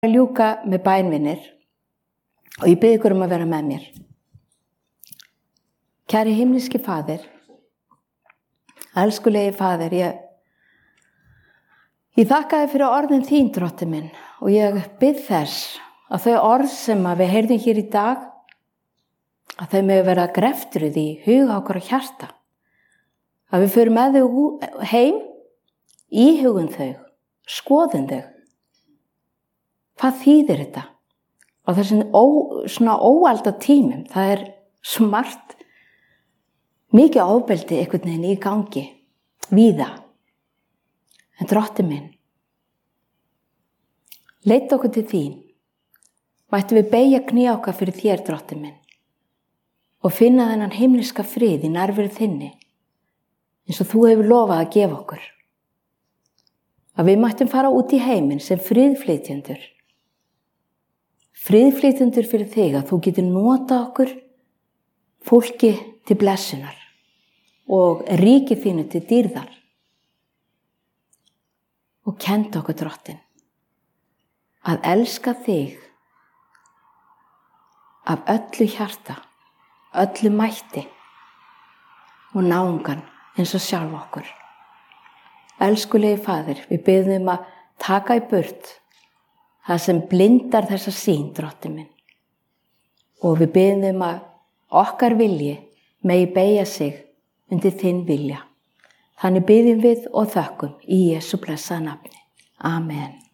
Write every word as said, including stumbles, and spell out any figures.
að ljúka með bænvinir og ég bið ykkur um að vera með mér. Kæri himneski Faðir, elskulegi Faðir, ég, ég þakka þér fyrir orðin þín, drottinn minn, og ég bið þess að þau orð sem við heyrðum hér í dag, að þau megi vera greftruð í huga okkar og hjarta, að við förum með þau heim, íhugum þau, skoðum þau. Hvað þýðir þetta? Á þessum ó, svona óalda tímum, það er smart, mikið ofbeldi einhvern veginn í gangi, víða. En drottinn minn, leita okkur til þín, mættum við beygja kné okkar fyrir þér, drottinn minn, og finna þennan himneska frið í nærveru þinni, eins og þú hefur lofað að gefa okkur. Að við mættum fara út í heiminn sem friðflytjendur, friðflytjendur fyrir þig, að þú getur nota okkur fólki til blessunar og ríki þínu til dýrðar. Og kenndu okkur, drottinn, að elska þig af öllu hjarta, öllu mætti og náungan eins og sjálf okkur. Elskulegi Faðir, við biðjum að taka í burt það sem blindar þessa sýn, drottinn minn. Og við biðjum að okkar vilji megi beygja sig undir þinn vilja. Þannig biðjum við og þökkum í Jesú blessaða nafni. Amen.